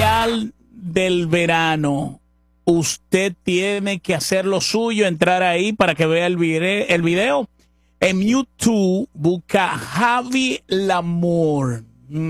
especial del verano. Usted tiene que hacer lo suyo, entrar ahí para que vea el video. En YouTube, busca Javi Lamour.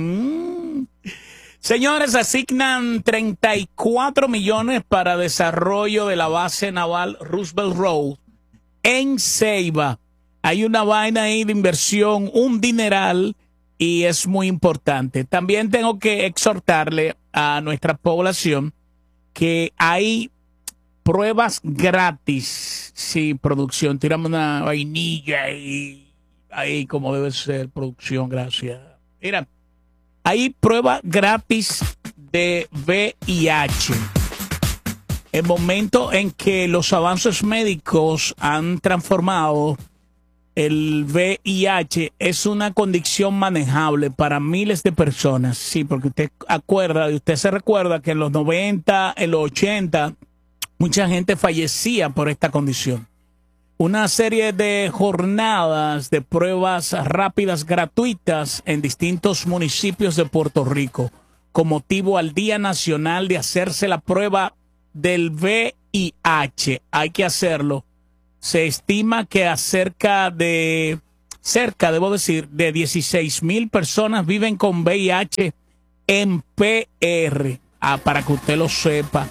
Señores, asignan 34 millones para desarrollo de la base naval Roosevelt Road en Ceiba. Hay una vaina ahí de inversión, un dineral, y es muy importante. También tengo que exhortarle a nuestra población que hay pruebas gratis. Sí, producción, tiramos una vainilla y ahí como debe ser, producción, gracias. Mira, hay prueba gratis de VIH. El momento en que los avances médicos han transformado el VIH, es una condición manejable para miles de personas. Sí, porque usted se recuerda que en los 90, en los 80, mucha gente fallecía por esta condición. Una serie de jornadas de pruebas rápidas gratuitas en distintos municipios de Puerto Rico, con motivo al Día Nacional de hacerse la prueba del VIH. Hay que hacerlo. Se estima que debo decir, de 16,000 personas viven con VIH en PR. Para que usted lo sepa.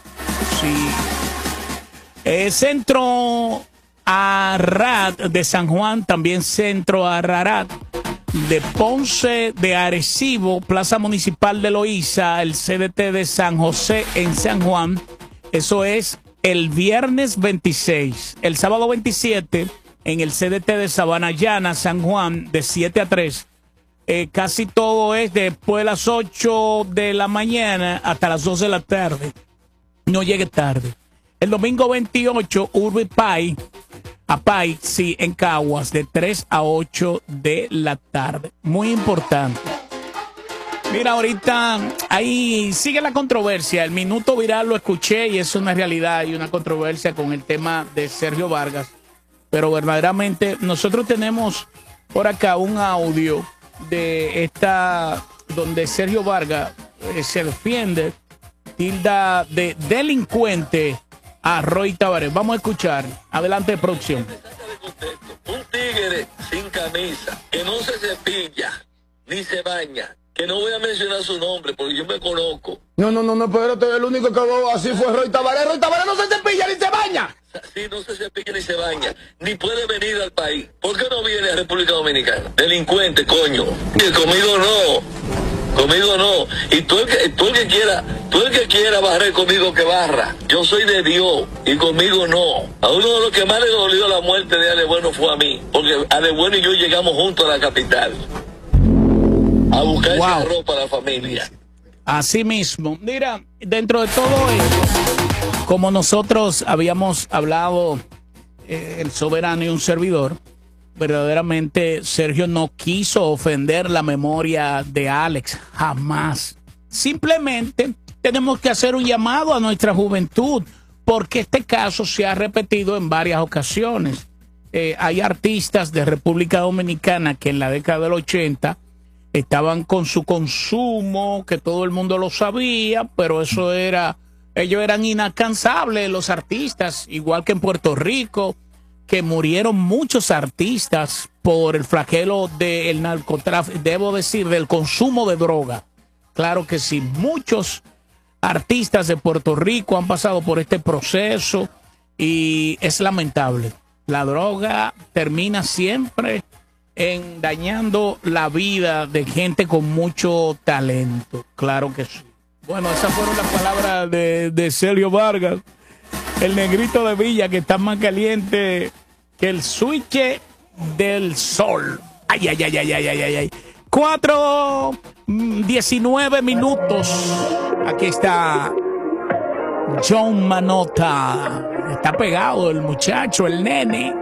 Sí. Centro Ararat de San Juan, también Centro Ararat de Ponce de Arecibo, Plaza Municipal de Loíza, el CDT de San José en San Juan. Eso es el viernes 26. El sábado 27 en el CDT de Sabana Llana, San Juan, de 7 a 3. Casi todo es después de las 8 de la mañana hasta las 2 de la tarde. No llegue tarde. El domingo 28, Urbi Pai, sí, en Caguas, de 3 a 8 de la tarde. Muy importante. Mira, ahorita ahí sigue la controversia. El minuto viral lo escuché y es una realidad. Hay una controversia con el tema de Sergio Vargas. Pero verdaderamente nosotros tenemos por acá un audio de donde Sergio Vargas se defiende, tilda de delincuente a Roy Tabaré. Vamos a escuchar. Adelante, producción. Un tigre sin camisa, que no se cepilla ni se baña, que no voy a mencionar su nombre porque yo me conozco. No, pero el único que veo así fue Roy Tabaré. Roy Tabaré no se cepilla ni se baña. Sí, no se cepilla ni se baña, ni puede venir al país. ¿Por qué no viene a República Dominicana? Delincuente, coño. Conmigo no. Y tú el que quiera barrer conmigo, que barra. Yo soy de Dios y conmigo no. A uno de los que más le dolió la muerte de Ale Bueno fue a mí, porque Ale Bueno y yo llegamos juntos a la capital a buscar esa ropa para la familia. Así mismo. Mira, dentro de todo esto, como nosotros habíamos hablado, el soberano y un servidor, verdaderamente Sergio no quiso ofender la memoria de Alex, jamás. Simplemente tenemos que hacer un llamado a nuestra juventud, porque este caso se ha repetido en varias ocasiones. Hay artistas de República Dominicana que en la década del 80 estaban con su consumo, que todo el mundo lo sabía, pero ellos eran inalcanzables, los artistas, igual que en Puerto Rico, que murieron muchos artistas por el flagelo del narcotráfico, debo decir, del consumo de droga. Claro que sí, muchos artistas de Puerto Rico han pasado por este proceso y es lamentable. La droga termina siempre en dañando la vida de gente con mucho talento. Claro que sí. Bueno, esas fueron las palabras de Sergio Vargas, el negrito de Villa, que está más caliente que el switch del sol. Ay. 4:19 minutos. Aquí está John Manota. Está pegado el muchacho, el nene.